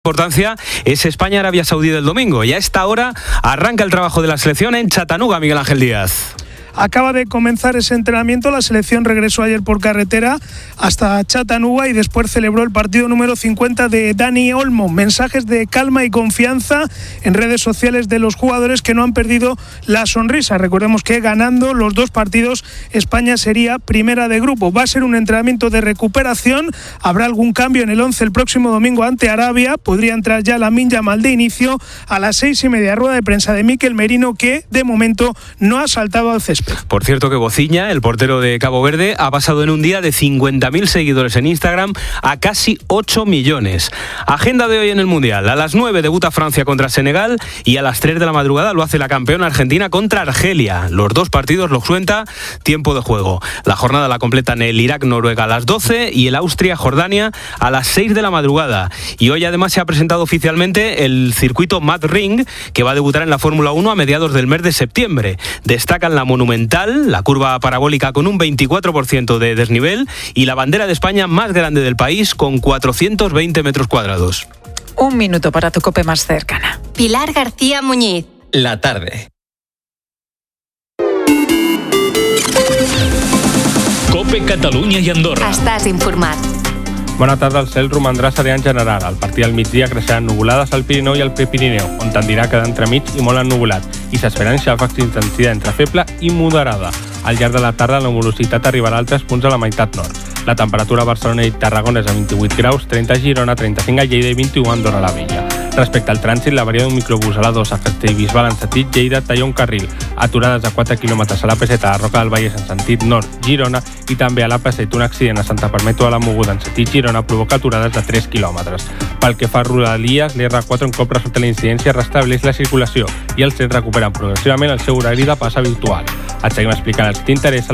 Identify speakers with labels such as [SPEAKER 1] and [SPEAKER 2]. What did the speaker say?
[SPEAKER 1] Importancia es España-Arabia Saudí del domingo y a esta hora arranca el trabajo de la selección en Chattanooga, Miguel Ángel Díaz.
[SPEAKER 2] Acaba de comenzar ese entrenamiento, la selección regresó ayer por carretera hasta Chattanooga y después celebró el partido número 50 de Dani Olmo. Mensajes de calma y confianza en redes sociales de los jugadores que no han perdido la sonrisa. Recordemos que ganando los dos partidos España sería primera de grupo. Va a ser un entrenamiento de recuperación, habrá algún cambio en el 11 el próximo domingo ante Arabia. Podría entrar ya Lamine Yamal de inicio a las 6:30, rueda de prensa de Mikel Merino, que de momento no ha saltado al césped.
[SPEAKER 1] Por cierto que Bociña, el portero de Cabo Verde, ha pasado en un día de 50.000 seguidores en Instagram a casi 8 millones. Agenda de hoy en el Mundial. A las 9 debuta Francia contra Senegal y a las 3 de la madrugada lo hace la campeona Argentina contra Argelia. Los dos partidos los cuenta tiempo de juego. La jornada la completan el Irak-Noruega a las 12 y el Austria-Jordania a las 6 de la madrugada. Y hoy además se ha presentado oficialmente el circuito Mad Ring, que va a debutar en la Fórmula 1 a mediados del mes de septiembre. Destacan la monumental, la curva parabólica con un 24% de desnivel y la bandera de España más grande del país con 420 metros cuadrados.
[SPEAKER 3] Un minuto para tu COPE más cercana.
[SPEAKER 4] Pilar García Muñiz.
[SPEAKER 5] La tarde. COPE Catalunya i Andorra.
[SPEAKER 4] Estàs informat.
[SPEAKER 6] Bona tarda, el cel romandrà serè en general. Al partir del migdia creixeran nuvolades al Pirineu i al Prepirineu, on tendirà a quedar entremig i molt ennuvolat, i s'esperen xàfecs d'intensitat entre feble i moderada. Al llarg de la tarda la nuvolositat arribarà a altres punts a la meitat nord. La temperatura a Barcelona i Tarragona és a 28 graus, 30 a Girona, 35 a Lleida i 21 a Andorra la Vella. Respecte al trànsit, la varia d'un microbús a la 2 a Castellbisbal en sentit Lleida talla un carril, aturades a 4 quilòmetres a la P7 a Roca del Vallès en sentit nord Girona, i també a la P7 un accident a Santa Perpètua de la Mogoda en sentit Girona provoca aturades de 3 quilòmetres. Pel que fa a Rodalies, l'R4 un cop resolta la incidència restableix la circulació i els trens recuperen progressivament el seu horari de pas habitual. Et seguim explicant els que t'interessa